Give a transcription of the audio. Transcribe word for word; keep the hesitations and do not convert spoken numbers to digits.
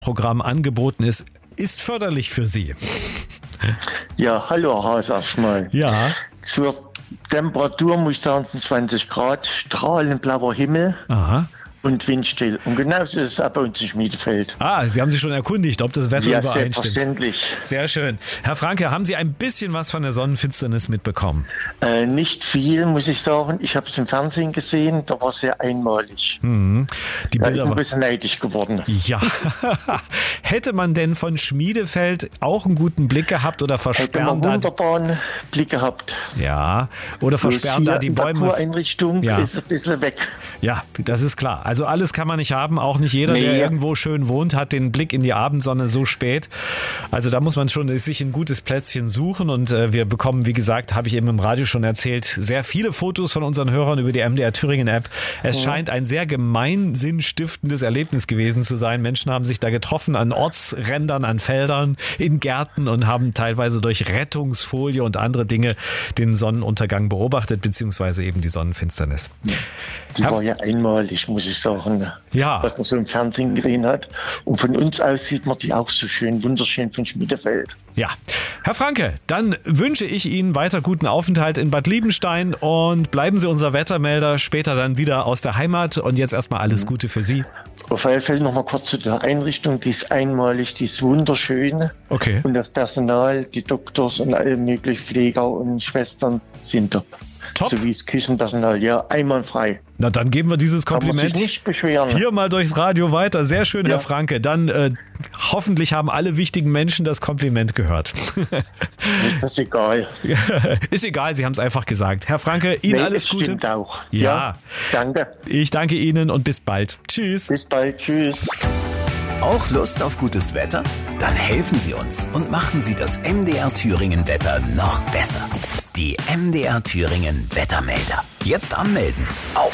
Programm angeboten ist, ist förderlich für Sie. Ja, hallo Haus erstmal. Ja. Zur Temperatur muss ich sagen, zwanzig Grad, strahlend blauer Himmel. Aha. Und windstill. Und genauso ist es auch bei uns in Schmiedefeld. Ah, Sie haben sich schon erkundigt, ob das Wetter ja, übereinstimmt. Selbstverständlich. Sehr schön. Herr Franke, haben Sie ein bisschen was von der Sonnenfinsternis mitbekommen? Äh, nicht viel, muss ich sagen. Ich habe es im Fernsehen gesehen, da war es sehr einmalig. Mhm. Die da Bilder ist ein bisschen neidisch geworden. Ja. Hätte man denn von Schmiedefeld auch einen guten Blick gehabt oder versperrt? Hätte man einen wunderbaren Blick gehabt. Ja, oder versperren da die Bäume? Die Parcours-Einrichtung ja. ist ein bisschen weg. Ja, das ist klar. Also alles kann man nicht haben. Auch nicht jeder, nee. der irgendwo schön wohnt, hat den Blick in die Abendsonne so spät. Also da muss man schon sich ein gutes Plätzchen suchen. Und äh, wir bekommen, wie gesagt, habe ich eben im Radio schon erzählt, sehr viele Fotos von unseren Hörern über die M D R Thüringen App. Es ja. scheint ein sehr gemeinsinnstiftendes Erlebnis gewesen zu sein. Menschen haben sich da getroffen an Ortsrändern, an Feldern, in Gärten und haben teilweise durch Rettungsfolie und andere Dinge den Sonnenuntergang beobachtet, beziehungsweise eben die Sonnenfinsternis. Die war ja einmalig, muss ich sagen, ja. was man so im Fernsehen gesehen hat. Und von uns aus sieht man die auch so schön, wunderschön von Schmiedefeld. Ja. Herr Franke, dann wünsche ich Ihnen weiter guten Aufenthalt in Bad Liebenstein und bleiben Sie unser Wettermelder, später dann wieder aus der Heimat. Und jetzt erstmal alles Gute für Sie. Auf alle Fälle noch mal kurz zu der Einrichtung, die ist einmalig, die ist wunderschön. Okay. Und das Personal, die Doktors und alle möglichen Pfleger und Schwestern sind top. Top. So wie das Küchenpersonal, ja, einwandfrei. Na, dann geben wir dieses Kompliment Kann man sich nicht beschweren. Hier mal durchs Radio weiter. Sehr schön, ja. Herr Franke. Dann äh, hoffentlich haben alle wichtigen Menschen das Kompliment gehört. Das ist egal. Ist egal, Sie haben es einfach gesagt. Herr Franke, Ihnen nee, alles das Gute. Stimmt auch. Ja. ja. Danke. Ich danke Ihnen und bis bald. Tschüss. Bis bald. Tschüss. Auch Lust auf gutes Wetter? Dann helfen Sie uns und machen Sie das M D R Thüringen Wetter noch besser. Die M D R Thüringen Wettermelder. Jetzt anmelden auf